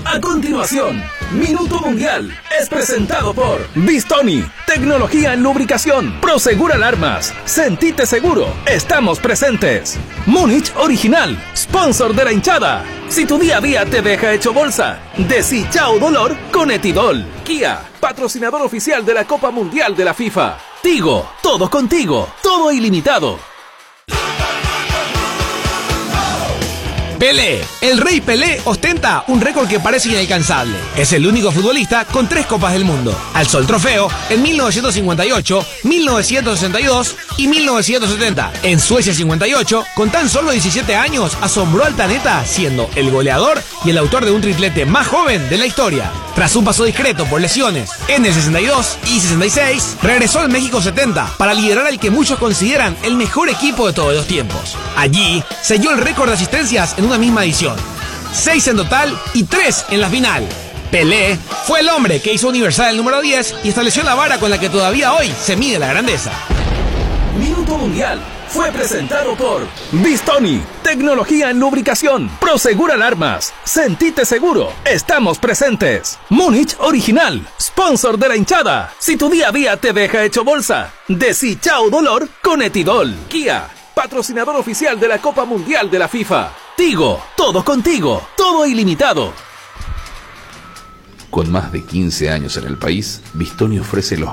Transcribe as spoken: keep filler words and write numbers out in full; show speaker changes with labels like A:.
A: A continuación, Minuto Mundial es presentado por Bistoni, tecnología en lubricación, Prosegur Alarmas, sentite seguro, estamos presentes. Múnich Original, sponsor de la hinchada. Si tu día a día te deja hecho bolsa, decí chao dolor con Etidol. Kia, patrocinador oficial de la Copa Mundial de la FIFA. Tigo, todo contigo, todo ilimitado.
B: Pelé. El rey Pelé ostenta un récord que parece inalcanzable. Es el único futbolista con tres copas del mundo. Alzó el trofeo en mil novecientos cincuenta y ocho, mil novecientos sesenta y dos y mil novecientos setenta. En Suecia cincuenta y ocho, con tan solo diecisiete años, asombró al planeta siendo el goleador y el autor de un triplete más joven de la historia. Tras un paso discreto por lesiones en el sesenta y dos y sesenta y seis, regresó al México setenta para liderar al que muchos consideran el mejor equipo de todos los tiempos. Allí selló el récord de asistencias en una misma edición, seis en total y tres en la final. Pelé fue el hombre que hizo universal el número diez y estableció la vara con la que todavía hoy se mide la grandeza.
A: Minuto Mundial fue presentado por Bistoni, tecnología en lubricación, Prosegur Alarmas, sentite seguro, estamos presentes. Múnich Original, sponsor de la hinchada. Si tu día a día te deja hecho bolsa, decí chao dolor con Etidol. Kia, patrocinador oficial de la Copa Mundial de la FIFA. Tigo, todo contigo, todo ilimitado.
C: Con más de quince años en el país, Bistoni ofrece los